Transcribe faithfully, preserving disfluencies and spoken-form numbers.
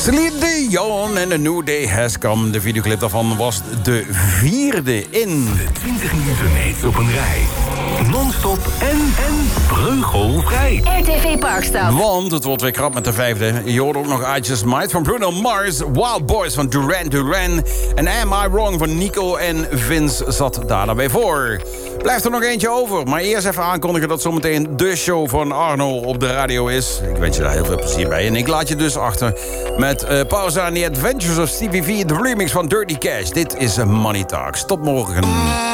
Celine Dion en A New Day Has Come. De videoclip daarvan was de vierde in... De twintig minuten hits op een rij. Non-stop en, en breugelvrij. R T V Parkstad. Want het wordt weer krap met de vijfde. Je hoort ook nog I Just Might van Bruno Mars. Wild Boys van Duran Duran. En Am I Wrong van Nico en Vince zat daar daarbij voor. Blijft er nog eentje over. Maar eerst even aankondigen dat zometeen de show van Arno op de radio is. Ik wens je daar heel veel plezier bij. En ik laat je dus achter met uh, Pauze aan The Adventures of Stevie V. De remix van Dirty Cash. Dit is Money Talks. Tot morgen.